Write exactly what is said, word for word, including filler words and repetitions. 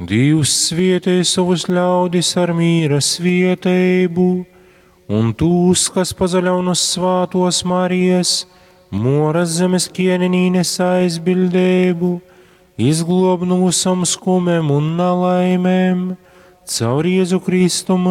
Dievs svietē savus ļaudis ar mīra svietējumu, un tūs, kas pazaļaunas svātos Marijas, moras zemes kieninīnes aizbildējumu, izglob no visam skumem un nelaimēm, caur Jēzu Kristu